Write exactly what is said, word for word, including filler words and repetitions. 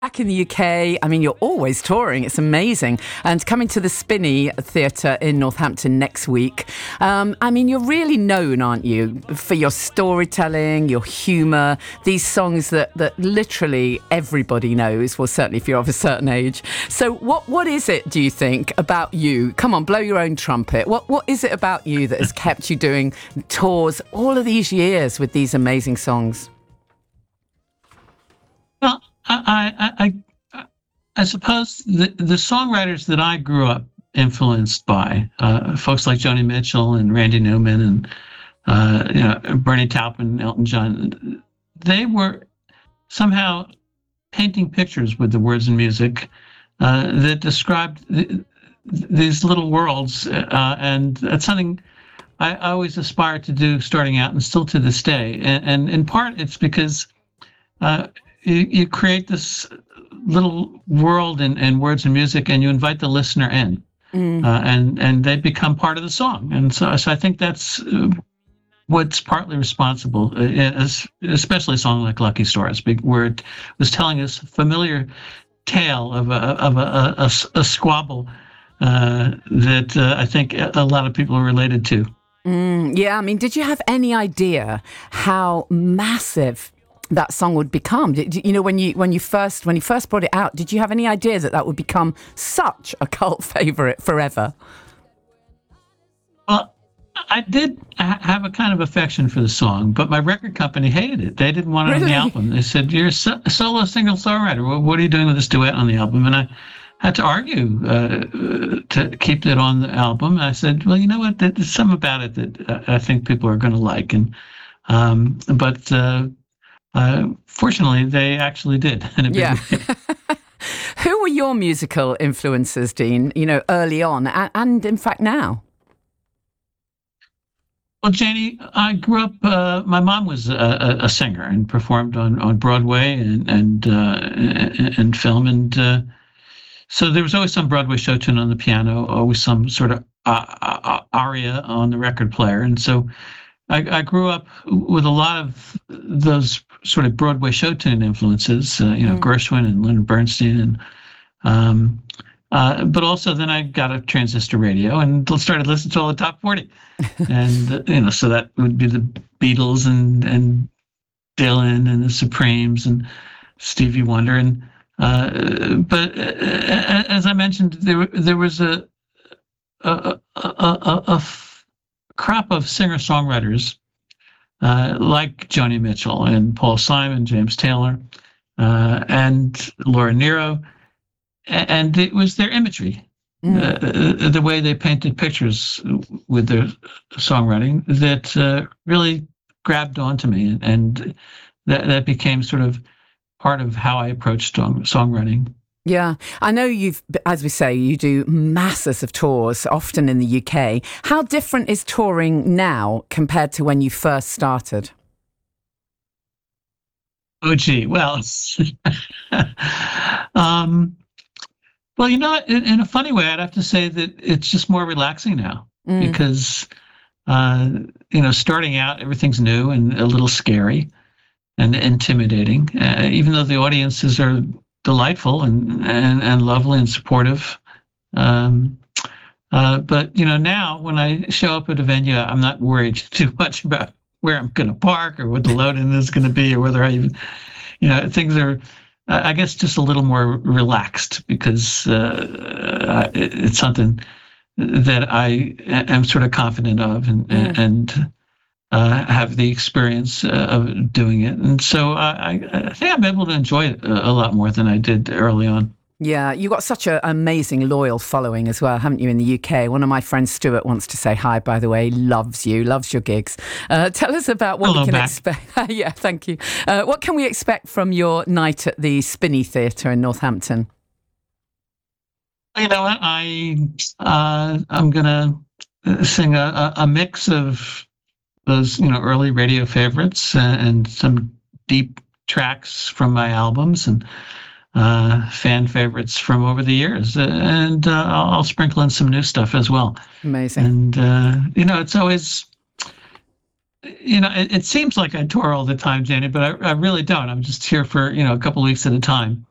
Back in the U K, I mean, you're always touring. It's amazing. And coming to the Spinney Theatre in Northampton next week. Um, I mean, you're really known, aren't you, for your storytelling, your humour, these songs that, that literally everybody knows, well, certainly if you're of a certain age. So what what is it, do you think, about you? Come on, blow your own trumpet. What What is it about you that has kept you doing tours all of these years with these amazing songs? Well, I, I, I, I suppose the, the songwriters that I grew up influenced by, uh, folks like Joni Mitchell and Randy Newman and uh, you know Bernie Taupin, Elton John, they were somehow painting pictures with the words and music uh, that described the, these little worlds, uh, and that's something I always aspired to do starting out, and still to this day. And, and in part, it's because uh, You, you create this little world in, in words and music, and you invite the listener in, mm. uh, and and they become part of the song. And so, so I think that's what's partly responsible, as, especially a song like Lucky Stars, where it was telling us a familiar tale of a of a, a, a squabble uh, that uh, I think a lot of people are related to. Mm, yeah, I mean, did you have any idea how massive that song would become? Did, you know, when you when you first when you first brought it out, did you have any idea that that would become such a cult favorite forever? Well, I did have a kind of affection for the song, but my record company hated it. They didn't want it really? on the album. They said, "You're a so- solo single songwriter. Well, what are you doing with this duet on the album?" And I had to argue uh, to keep it on the album. And I said, "Well, you know what? There's something about it that I think people are going to like." And um, but. Uh, Uh, fortunately, they actually did. In a big yeah. way. Who were your musical influences, Dean, you know, early on and, and in fact now? Well, Janie, I grew up, uh, my mom was a, a singer and performed on, on Broadway and and, uh, and film. And uh, so there was always some Broadway show tune on the piano, always some sort of uh, aria on the record player. And so I, I grew up with a lot of those sort of Broadway show tune influences, uh, you know, mm. Gershwin and Leonard Bernstein, and um, uh, but also then I got a transistor radio and started listening to all the top forty, and uh, you know, so that would be the Beatles and and Dylan and the Supremes and Stevie Wonder, and uh, but uh, as I mentioned, there there was a a a, a, a crop of singer-songwriters uh, like Joni Mitchell and Paul Simon, James Taylor, uh, and Laura Nyro, and it was their imagery, mm. uh, the way they painted pictures with their songwriting that uh, really grabbed onto me, and that, that became sort of part of how I approached song, songwriting. Yeah, I know you've, as we say, you do masses of tours, often in the U K. How different is touring now compared to when you first started? Oh, gee, well, um, well, you know, in, in a funny way, I'd have to say that it's just more relaxing now mm. because, uh, you know, starting out, everything's new and a little scary and intimidating, uh, even though the audiences are delightful and, and, and lovely and supportive. Um, uh, but, you know, now when I show up at a venue, I'm not worried too much about where I'm going to park or what the load-in is going to be or whether I even, you know, things are, uh, I guess, just a little more relaxed because uh, it, it's something that I am sort of confident of and, mm. and Uh, have the experience uh, of doing it. And so I, I think I'm able to enjoy it a, a lot more than I did early on. Yeah, you've got such an amazing loyal following as well, haven't you, in the U K? One of my friends, Stuart, wants to say hi, by the way, loves you, loves your gigs. Uh, tell us about what Hello, we can back. expect. Yeah, thank you. Uh, what can we expect from your night at the Spinney Theatre in Northampton? You know what? I, uh, I'm going to sing a, a mix of those, you know, early radio favorites and, and some deep tracks from my albums and uh, fan favorites from over the years. And uh, I'll, I'll sprinkle in some new stuff as well. Amazing. And, uh, you know, it's always, you know, it, it seems like I tour all the time, Janie, but I, I really don't. I'm just here for, you know, a couple of weeks at a time.